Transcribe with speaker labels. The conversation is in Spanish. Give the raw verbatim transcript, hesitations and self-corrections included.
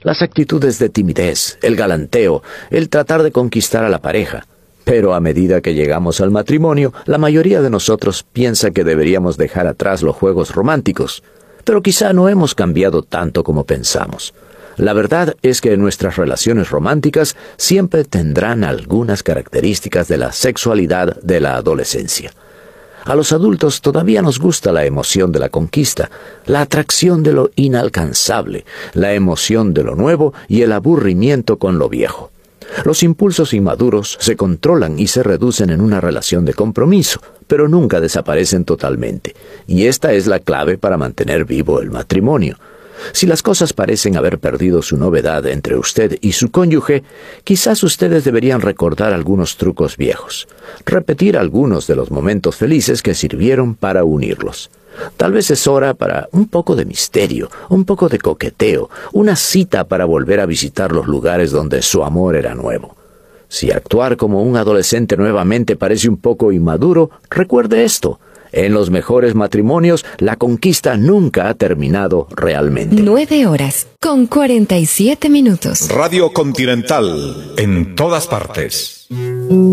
Speaker 1: las actitudes de timidez, el galanteo, el tratar de conquistar a la pareja. Pero a medida que llegamos al matrimonio, la mayoría de nosotros piensa que deberíamos dejar atrás los juegos románticos. Pero quizá no hemos cambiado tanto como pensamos. La verdad es que nuestras relaciones románticas siempre tendrán algunas características de la sexualidad de la adolescencia. A los adultos todavía nos gusta la emoción de la conquista, la atracción de lo inalcanzable, la emoción de lo nuevo y el aburrimiento con lo viejo. Los impulsos inmaduros se controlan y se reducen en una relación de compromiso, pero nunca desaparecen totalmente, y esta es la clave para mantener vivo el matrimonio. Si las cosas parecen haber perdido su novedad entre usted y su cónyuge, quizás ustedes deberían recordar algunos trucos viejos, repetir algunos de los momentos felices que sirvieron para unirlos. Tal vez es hora para un poco de misterio, un poco de coqueteo, una cita para volver a visitar los lugares donde su amor era nuevo. Si actuar como un adolescente nuevamente parece un poco inmaduro, recuerde esto. En los mejores matrimonios, la conquista nunca ha terminado realmente.
Speaker 2: Nueve horas con cuarenta y siete minutos.
Speaker 3: Radio Continental, en todas partes.